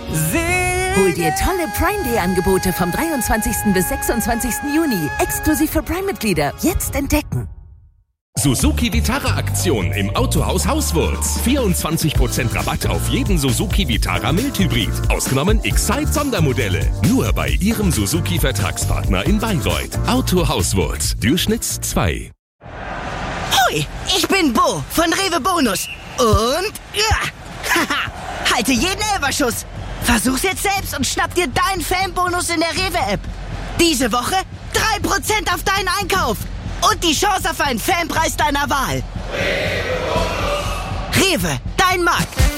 Hol dir tolle Prime Day Angebote vom 23. bis 26. Juni. Exklusiv für Prime-Mitglieder. Jetzt entdecken. Suzuki Vitara Aktion im Autohaus Hauswurz. 24% Rabatt auf jeden Suzuki Vitara Mildhybrid. Ausgenommen Excite Sondermodelle. Nur bei Ihrem Suzuki Vertragspartner in Bayreuth. Autohaus Wurz. Durchschnitts 2. Hoi, ich bin Bo von Rewe Bonus. Und halte jeden Elferschuss. Versuch's jetzt selbst und schnapp dir deinen Fanbonus in der Rewe-App. Diese Woche 3% auf deinen Einkauf. Und die Chance auf einen Fanpreis deiner Wahl. Rewe, dein Markt.